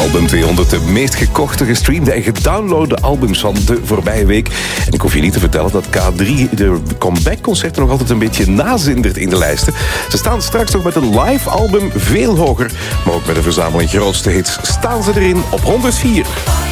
album 200, de meest gekochte, gestreamde en gedownloade albums van de voorbije week. En ik hoef je niet te vertellen dat K3 de comeback-concerten nog altijd een beetje nazindert in de lijsten. Ze staan straks nog met een live album veel hoger, maar ook met een verzameling grootste hits staan ze erin op 104.